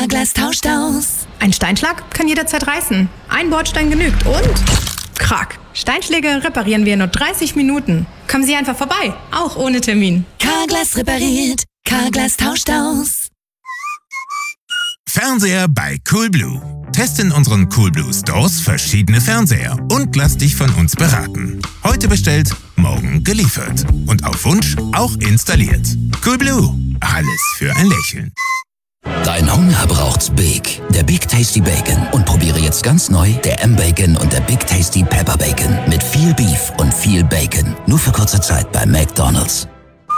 Carglass tauscht aus. Ein Steinschlag kann jederzeit reißen. Ein Bordstein genügt und... Krack. Steinschläge reparieren wir in nur 30 Minuten. Kommen Sie einfach vorbei, auch ohne Termin. Carglass repariert. Carglass tauscht aus. Fernseher bei Coolblue. Teste in unseren Coolblue Stores verschiedene Fernseher und lass dich von uns beraten. Heute bestellt, morgen geliefert. Und auf Wunsch auch installiert. Coolblue. Alles für ein Lächeln. Dein Hunger braucht's Big. Der Big Tasty Bacon. Und probiere jetzt ganz neu der M-Bacon und der Big Tasty Pepper Bacon. Mit viel Beef und viel Bacon. Nur für kurze Zeit bei McDonald's.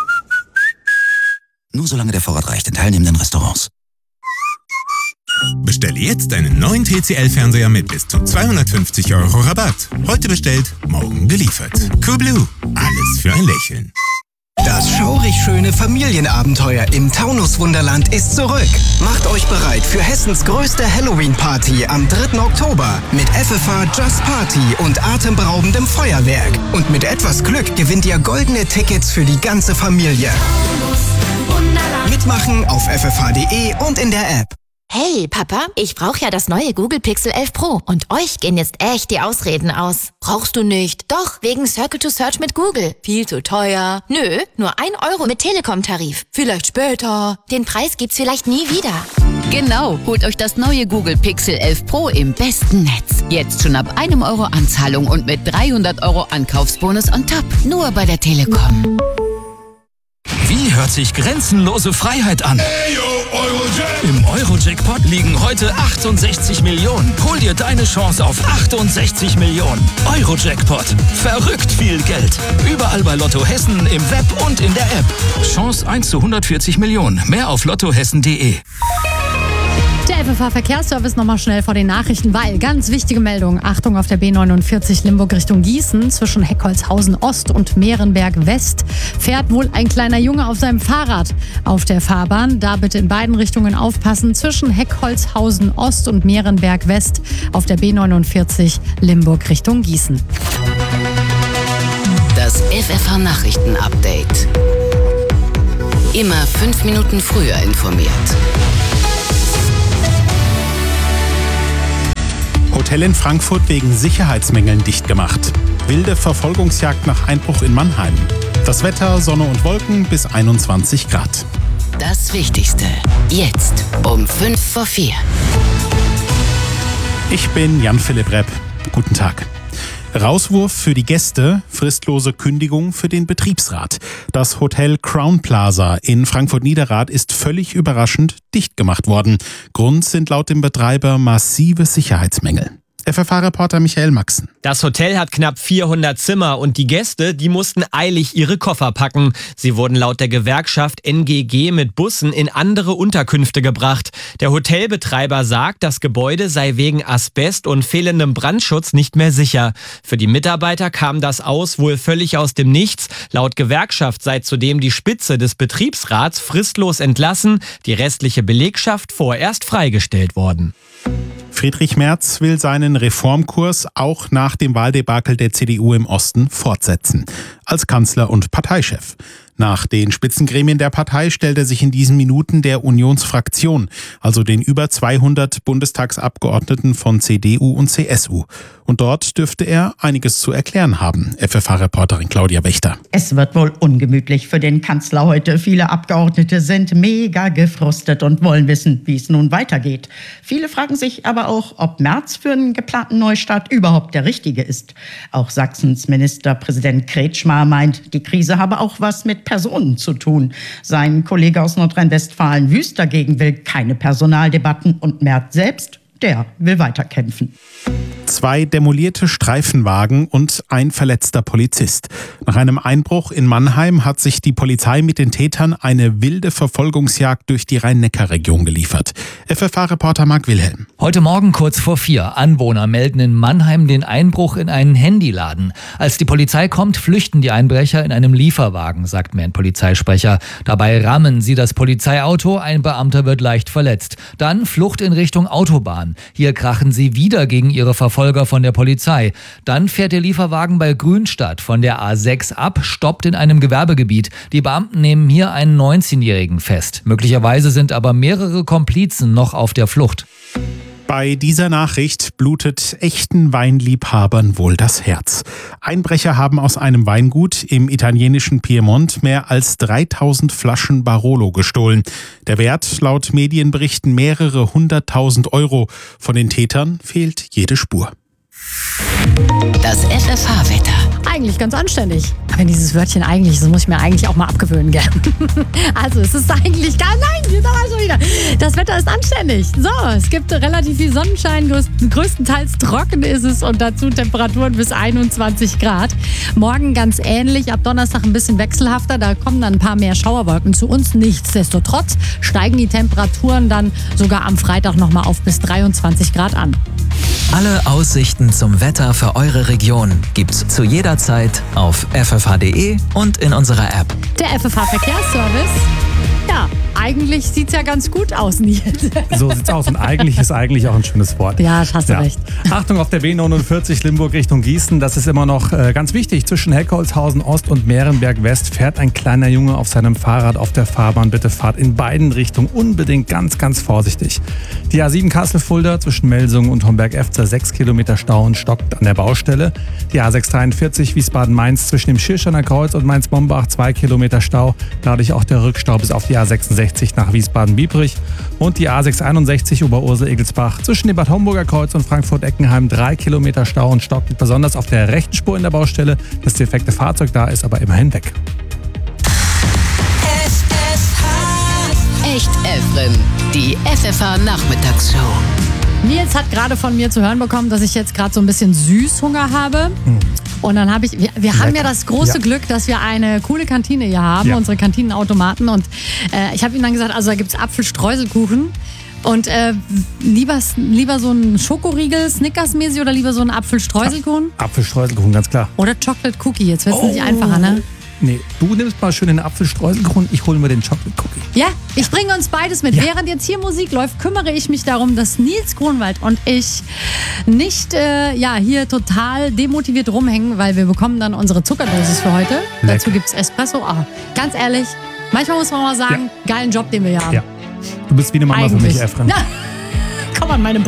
Nur solange der Vorrat reicht in teilnehmenden Restaurants. Bestelle jetzt deinen neuen TCL-Fernseher mit bis zu 250 € Rabatt. Heute bestellt, morgen geliefert. Coolblue. Alles für ein Lächeln. Das schaurig schöne Familienabenteuer im Taunus-Wunderland ist zurück. Macht euch bereit für Hessens größte Halloween-Party am 3. Oktober mit FFH Just Party und atemberaubendem Feuerwerk. Und mit etwas Glück gewinnt ihr goldene Tickets für die ganze Familie. Mitmachen auf ffh.de und in der App. Hey, Papa, ich brauche ja das neue Google Pixel 11 Pro. Und euch gehen jetzt echt die Ausreden aus. Brauchst du nicht. Doch, wegen Circle to Search mit Google. Viel zu teuer. Nö, nur 1 € mit Telekom-Tarif. Vielleicht später. Den Preis gibt's vielleicht nie wieder. Genau, holt euch das neue Google Pixel 11 Pro im besten Netz. Jetzt schon ab 1 € Anzahlung und mit 300 € Ankaufsbonus on top. Nur bei der Telekom. Wie hört sich grenzenlose Freiheit an? Im Euro-Jackpot liegen heute 68 Millionen. Hol dir deine Chance auf 68 Millionen. Euro-Jackpot. Verrückt viel Geld. Überall bei Lotto Hessen, im Web und in der App. Chance 1 zu 140 Millionen. Mehr auf lottohessen.de. Der FFH-Verkehrsservice nochmal schnell vor den Nachrichten, weil ganz wichtige Meldung. Achtung auf der B49 Limburg Richtung Gießen zwischen Heckholzhausen Ost und Mehrenberg West fährt wohl ein kleiner Junge auf seinem Fahrrad auf der Fahrbahn. Da bitte in beiden Richtungen aufpassen zwischen Heckholzhausen Ost und Mehrenberg West auf der B49 Limburg Richtung Gießen. Das FFH-Nachrichten-Update. Immer 5 Minuten früher informiert. Hotel in Frankfurt wegen Sicherheitsmängeln dicht gemacht. Wilde Verfolgungsjagd nach Einbruch in Mannheim. Das Wetter, Sonne und Wolken bis 21 Grad. Das Wichtigste. Jetzt um 3:55. Ich bin Jan-Philipp Repp. Guten Tag. Rauswurf für die Gäste, fristlose Kündigung für den Betriebsrat. Das Hotel Crown Plaza in Frankfurt-Niederrad ist völlig überraschend dicht gemacht worden. Grund sind laut dem Betreiber massive Sicherheitsmängel. FFH-Reporter Michael Maxen. Das Hotel hat knapp 400 Zimmer und die Gäste, die mussten eilig ihre Koffer packen. Sie wurden laut der Gewerkschaft NGG mit Bussen in andere Unterkünfte gebracht. Der Hotelbetreiber sagt, das Gebäude sei wegen Asbest und fehlendem Brandschutz nicht mehr sicher. Für die Mitarbeiter kam das Aus wohl völlig aus dem Nichts. Laut Gewerkschaft sei zudem die Spitze des Betriebsrats fristlos entlassen, die restliche Belegschaft vorerst freigestellt worden. Friedrich Merz will seinen Reformkurs auch nach dem Wahldebakel der CDU im Osten fortsetzen. Als Kanzler und Parteichef. Nach den Spitzengremien der Partei stellt er sich in diesen Minuten der Unionsfraktion, also den über 200 Bundestagsabgeordneten von CDU und CSU. Und dort dürfte er einiges zu erklären haben. FFH-Reporterin Claudia Wächter. Es wird wohl ungemütlich für den Kanzler heute. Viele Abgeordnete sind mega gefrustet und wollen wissen, wie es nun weitergeht. Viele fragen sich aber auch, ob Merz für einen geplanten Neustart überhaupt der Richtige ist. Auch Sachsens Ministerpräsident Kretschmer meint, die Krise habe auch was mit Personen zu tun. Sein Kollege aus Nordrhein-Westfalen Wüst dagegen will keine Personaldebatten und Merz selbst, der will weiterkämpfen. 2 demolierte Streifenwagen und ein verletzter Polizist. Nach einem Einbruch in Mannheim hat sich die Polizei mit den Tätern eine wilde Verfolgungsjagd durch die Rhein-Neckar-Region geliefert. FFH-Reporter Marc Wilhelm. Heute Morgen kurz vor 4. Anwohner melden in Mannheim den Einbruch in einen Handyladen. Als die Polizei kommt, flüchten die Einbrecher in einem Lieferwagen, sagt mir ein Polizeisprecher. Dabei rammen sie das Polizeiauto, ein Beamter wird leicht verletzt. Dann Flucht in Richtung Autobahn. Hier krachen sie wieder gegen ihre Verfolger Verfolger von der Polizei. Dann fährt der Lieferwagen bei Grünstadt von der A6 ab, stoppt in einem Gewerbegebiet. Die Beamten nehmen hier einen 19-Jährigen fest. Möglicherweise sind aber mehrere Komplizen noch auf der Flucht. Bei dieser Nachricht blutet echten Weinliebhabern wohl das Herz. Einbrecher haben aus einem Weingut im italienischen Piemont mehr als 3000 Flaschen Barolo gestohlen. Der Wert laut Medienberichten mehrere 100.000 Euro. Von den Tätern fehlt jede Spur. Das FFH-Wetter. Eigentlich ganz anständig. Aber dieses Wörtchen eigentlich, das muss ich mir eigentlich auch mal abgewöhnen, gell? Also es ist eigentlich gar... Nein, da war schon wieder. Das Wetter ist anständig. So, es gibt relativ viel Sonnenschein, größtenteils trocken ist es und dazu Temperaturen bis 21 Grad. Morgen ganz ähnlich, ab Donnerstag ein bisschen wechselhafter, da kommen dann ein paar mehr Schauerwolken zu uns. Nichtsdestotrotz steigen die Temperaturen dann sogar am Freitag nochmal auf bis 23 Grad an. Alle Aussichten zum Wetter für eure Region gibt's zu jeder Zeit auf ffh.de und in unserer App. Der FFH Verkehrsservice. Ja, eigentlich sieht's ja ganz gut aus, Nils. So sieht's aus und eigentlich ist eigentlich auch ein schönes Wort. Ja, hast du recht. Achtung auf der B49 Limburg Richtung Gießen. Das ist immer noch ganz wichtig. Zwischen Heckholzhausen Ost und Mehrenberg West fährt ein kleiner Junge auf seinem Fahrrad auf der Fahrbahn. Bitte fahrt in beiden Richtungen unbedingt ganz, ganz vorsichtig. Die A7 Kassel-Fulda zwischen Melsungen und Homberg-Efzer 6 Kilometer Stau und stockt an der Baustelle. Die A643 Wiesbaden-Mainz zwischen dem Schirrsteiner Kreuz und Mainz-Mombach 2 Kilometer Stau. Dadurch auch der Rückstau bis auf die A66 nach Wiesbaden-Biebrich und die A661 Oberursel-Egelsbach zwischen dem Bad Homburger Kreuz und Frankfurt-Eckenheim 3 Kilometer Stau und stockt besonders auf der rechten Spur in der Baustelle. Das defekte Fahrzeug da ist aber immerhin weg. Echt Efren, die FFH-Nachmittagsshow. Nils hat gerade von mir zu hören bekommen, dass ich jetzt gerade so ein bisschen Süßhunger habe. Und dann habe wir haben ja das große Glück, dass wir eine coole Kantine hier haben, unsere Kantinenautomaten. Und ich habe ihm dann gesagt, also da gibt es Apfelstreuselkuchen. Und lieber so ein Schokoriegel, Snickers-mäßig oder lieber so ein Apfelstreuselkuchen? Apfelstreuselkuchen, ganz klar. Oder Chocolate Cookie, jetzt wird es nicht einfacher, ne? Nee, du nimmst mal schön den Apfelstreuselkuchen, ich hole mir den Chocolate Cookie. Ja, ich bringe uns beides mit. Ja. Während jetzt hier Musik läuft, kümmere ich mich darum, dass Nils Grunwald und ich nicht hier total demotiviert rumhängen, weil wir bekommen dann unsere Zuckerdosis für heute. Lecker. Dazu gibt es Espresso. Aber ganz ehrlich, manchmal muss man mal sagen, geilen Job, den wir hier haben. Ja. Du bist wie eine Mama für mich, Efren. Komm an meine Brust.